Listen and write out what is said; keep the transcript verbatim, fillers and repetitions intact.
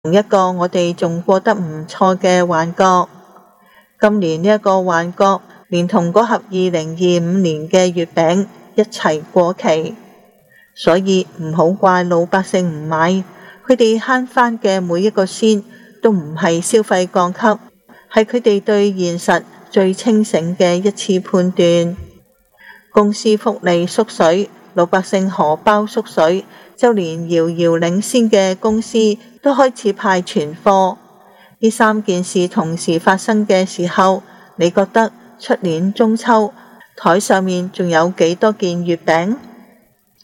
一個我哋仲過得唔錯嘅幻覺。今年呢一個幻覺連同嗰盒二零二五年嘅月餅一齊過期，所以唔好怪老百姓唔買，佢哋慳返嘅每一個仙都唔係消費降級，係佢哋對現實最清醒嘅一次判斷。公司福利縮水，老百姓荷包縮水，就連遙遙領先嘅公司都開始派存貨。呢三件事同時發生嘅時候，你覺得出年中秋台上面仲有幾多件月餅？